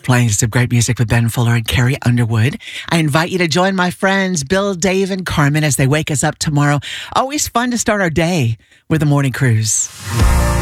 Playing some great music with Ben Fuller and Carrie Underwood. I invite you to join my friends Bill, Dave, and Carmen as they wake us up tomorrow. Always fun to start our day with the morning cruise.